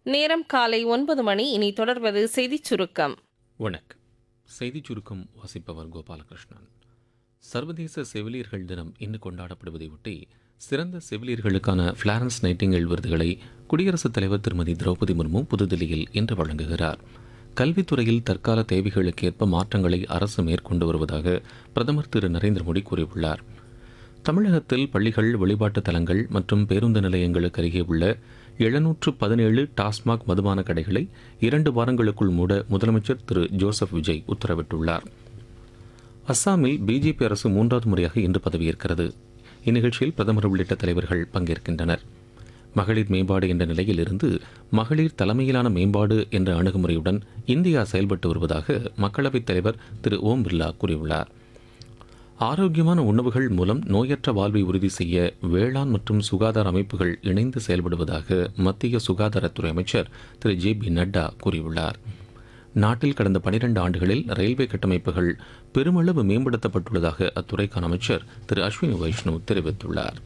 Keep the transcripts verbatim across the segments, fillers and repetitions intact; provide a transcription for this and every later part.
நேரம் காலை ஒன்பது மணி. இனி தொடர்வது செய்திச் சுருக்கம். வணக்கம். செய்திச் சுருக்கம் வாசிப்பவர் கோபாலகிருஷ்ணன். சர்வதேச செவிலியர்கள் தினம் இன்று கொண்டாடப்படுவதையொட்டி சிறந்த செவிலியர்களுக்கான ஃபிளாரன்ஸ் நைட்டிங்கேல் விருதுகளை குடியரசுத் தலைவர் திருமதி திரௌபதி முர்மு புதுதில்லியில் இன்று வழங்குகிறார். கல்வித்துறையில் தற்கால தேவைகளுக்கேற்ப மாற்றங்களை அரசு மேற்கொண்டு வருவதாக பிரதமர் திரு நரேந்திர மோடி கூறியுள்ளார். தமிழகத்தில் பள்ளிகள், வழிபாட்டு தலங்கள் மற்றும் பேருந்து நிலையங்களுக்கு அருகே உள்ள எழுநூற்று பதினேழு டாஸ்மாக் மதுபான கடைகளை இரண்டு வாரங்களுக்குள் மூட முதலமைச்சர் திரு ஜோசப் விஜய் உத்தரவிட்டுள்ளார். அஸ்ஸாமில் பிஜேபி அரசு மூன்றாவது முறையாக இன்று பதவியேற்கிறது. இந்நிகழ்ச்சியில் பிரதமர் உள்ளிட்ட தலைவர்கள் பங்கேற்கின்றனர். மகளிர் மேம்பாடு என்ற நிலையில் இருந்து மகளிர் தலைமையிலான மேம்பாடு என்ற அணுகுமுறையுடன் இந்தியா செயல்பட்டு வருவதாக மக்களவைத் தலைவர் திரு ஓம் பிர்லா கூறியுள்ளார். ஆரோக்கியமான உணவுகள் மூலம் நோயற்ற வாழ்வை உறுதி செய்ய வேளாண் மற்றும் சுகாதார அமைப்புகள் இணைந்து செயல்படுவதாக மத்திய சுகாதாரத்துறை அமைச்சர் திரு ஜே பி நட்டா கூறியுள்ளார். நாட்டில் கடந்த பனிரெண்டு ஆண்டுகளில் ரயில்வே கட்டமைப்புகள் பெருமளவு மேம்படுத்தப்பட்டுள்ளதாக அத்துறைக்கான அமைச்சர் திரு அஸ்வினி வைஷ்ணவ் தெரிவித்துள்ளார்.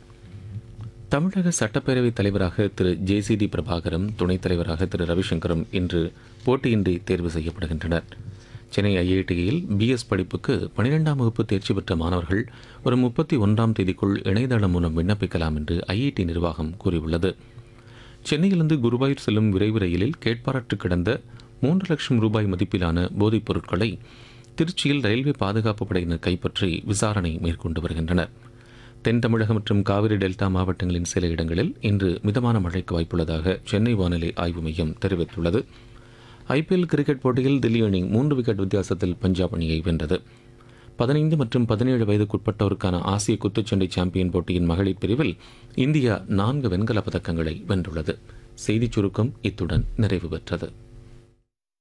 தமிழக சட்டப்பேரவைத் தலைவராக திரு ஜே சி டி பிரபாகரும், துணைத் தலைவராக திரு ரவிசங்கரும் இன்று போட்டியின்றி தேர்வு செய்யப்படுகின்றனர். சென்னை ஐஐடியில் பிஎஸ் படிப்புக்கு பனிரெண்டாம் வகுப்பு தேர்ச்சி பெற்ற மாணவர்கள் வரும் முப்பத்தி ஒன்றாம் தேதிக்குள் இணையதளம் மூலம் விண்ணப்பிக்கலாம் என்று ஐஐடி நிர்வாகம் கூறியுள்ளது. சென்னையிலிருந்து குருவாயூர் செல்லும் விரைவு ரயிலில் கேட்பாரற்று கிடந்த மூன்று லட்சம் ரூபாய் மதிப்பிலான போதைப் பொருட்களை திருச்சியில் ரயில்வே பாதுகாப்பு படையினர் கைப்பற்றி விசாரணை மேற்கொண்டு வருகின்றனர். தென் தமிழகம் மற்றும் காவிரி டெல்டா மாவட்டங்களின் சில இடங்களில் இன்று மிதமான மழைக்கு வாய்ப்புள்ளதாக சென்னை வானிலை ஆய்வு மையம் தெரிவித்துள்ளது. ஐபிஎல் கிரிக்கெட் போட்டியில் தில்லி அணி மூன்று விக்கெட் வித்தியாசத்தில் பஞ்சாப் அணியை வென்றது. பதினைந்து மற்றும் பதினேழு வயதுக்குட்பட்டோருக்கான ஆசிய குத்துச்சண்டை சாம்பியன் போட்டியின் மகளிர் பிரிவில் இந்தியா நான்கு வெண்கலப் பதக்கங்களை வென்றுள்ளது. செய்திச் சுருக்கம் இத்துடன் நிறைவு பெற்றது.